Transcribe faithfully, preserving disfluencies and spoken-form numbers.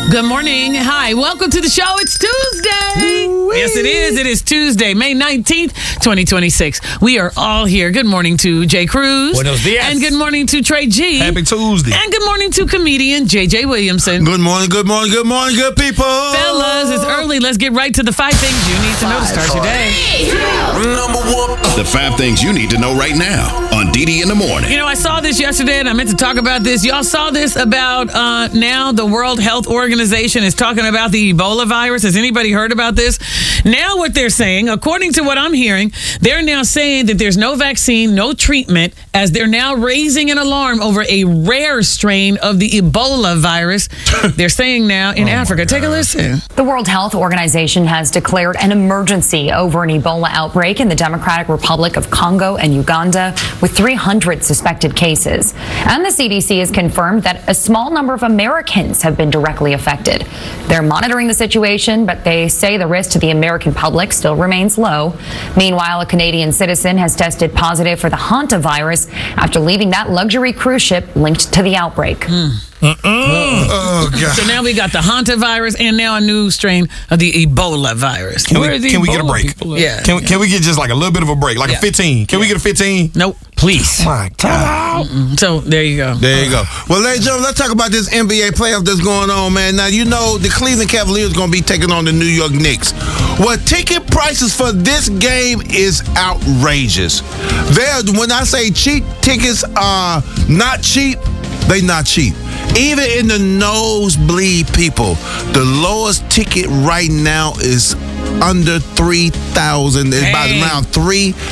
Good morning. Hi. Welcome to the show. It's Tuesday. Ooh-wee. Yes, it is. It is Tuesday, May nineteenth, twenty twenty-six. We are all here. Good morning to Jay Cruz. Buenos dias. And good morning to Trey G. Happy Tuesday. And good morning to comedian J J Williamson. Good morning, good morning, good morning, good people. Fellas, it's early. Let's get right to the five things you need to know to start your day. Number one. The five things you need to know right now on D D in the morning. You know, I saw this yesterday, and I meant to talk about this. Y'all saw this about uh, now the World Health Organization is talking about the Ebola virus. Has anybody heard about this? Now what they're saying, according to what I'm hearing, they're now saying that there's no vaccine, no treatment, as they're now raising an alarm over a rare strain of the Ebola virus. They're saying now in oh Africa. Take a listen. The World Health Organization has declared an emergency over an Ebola outbreak in the Democratic Republic of Congo and Uganda, with three hundred suspected cases. And the C D C has confirmed that a small number of Americans have been directly affected. They're monitoring the situation, but they say the risk to the American public still remains low. Meanwhile, a Canadian citizen has tested positive for the hantavirus after leaving that luxury cruise ship linked to the outbreak. Mm. Uh-uh. Oh, God. So now we got the hantavirus and now a new strain of the Ebola virus. Can, we, can we get a break? Yeah. Can, can we get just like a little bit of a break? Like yeah. a fifteen? Can yeah. we get a fifteen? Nope. Please. My God. Mm-mm. So there you go. There you go. Well, ladies and gentlemen, let's talk about this N B A playoff that's going on, man. Now, you know the Cleveland Cavaliers going to be taking on the New York Knicks. Well, ticket prices for this game is outrageous. They're, when I say cheap, tickets are not cheap. They not cheap. Even in the nosebleed people, the lowest ticket right now is under three thousand. It's about around three